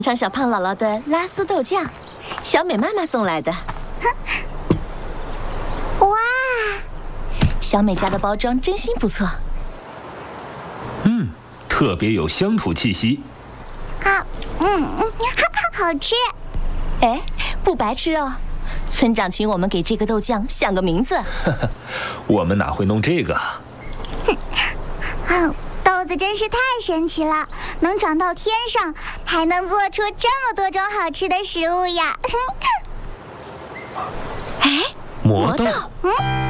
尝小胖姥姥的拉丝豆酱，小美妈妈送来的。 哇， 小美家的包装真心不错。 特别有乡土气息。 好吃。 哎，不白吃哦。村长请我们给这个豆酱想个名字。 我们哪会弄这个？ 豆子真是太神奇了，能长到天上，还能做出这么多种好吃的食物呀！ 哎， 魔豆。